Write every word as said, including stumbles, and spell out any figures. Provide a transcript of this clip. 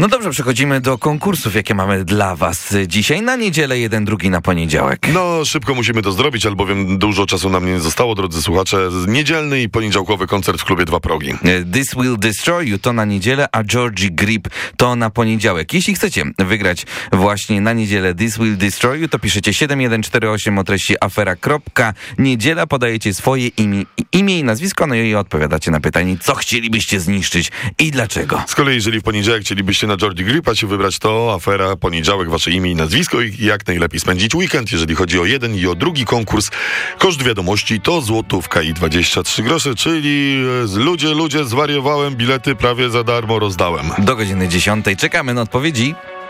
No dobrze, przechodzimy do konkursów, jakie mamy dla was dzisiaj na niedzielę, jeden, drugi na poniedziałek. No, szybko musimy to zrobić, albowiem dużo czasu nam nie zostało, drodzy słuchacze. Niedzielny i poniedziałkowy koncert w klubie Dwa Progi. This Will Destroy You to na niedzielę, a Georgie Grip to na poniedziałek. Jeśli chcecie wygrać właśnie na niedzielę This Will Destroy You, to piszecie siedem jeden cztery osiem o treści afera kropka niedziela, podajecie swoje imię, imię i nazwisko, no i odpowiadacie na pytanie, co chcielibyście zniszczyć i dlaczego. Z kolei, jeżeli w poniedziałek chcielibyście na Georgie Gripa się wybrać, to afera poniedziałek, wasze imię i nazwisko i jak najlepiej spędzić weekend. Jeżeli chodzi o jeden i o drugi konkurs, koszt wiadomości to złotówka i dwadzieścia trzy grosze, czyli ludzie, ludzie, zwariowałem, bilety prawie za darmo rozdałem. Do godziny dziesiątej czekamy na odpowiedzi.